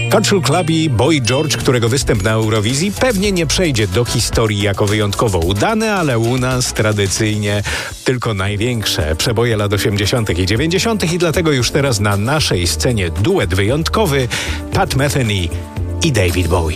Culture Club i Boy George, którego występ na Eurowizji pewnie nie przejdzie do historii jako wyjątkowo udany, ale u nas tradycyjnie tylko największe przeboje lat 80. i 90. i dlatego już teraz na naszej scenie duet wyjątkowy Pat Metheny i David Bowie.